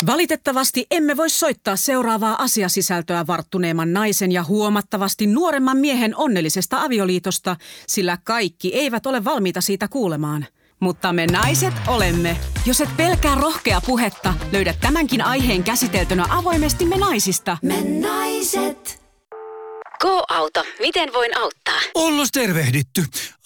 Valitettavasti emme voi soittaa seuraavaa asiasisältöä varttuneemman naisen ja huomattavasti nuoremman miehen onnellisesta avioliitosta, sillä kaikki eivät ole valmiita siitä kuulemaan. Mutta me naiset olemme. Jos et pelkää rohkea puhetta, löydät tämänkin aiheen käsiteltynä avoimesti Me naisista. Me naiset. Go-auto. Miten voin auttaa? Ollos tervehditty.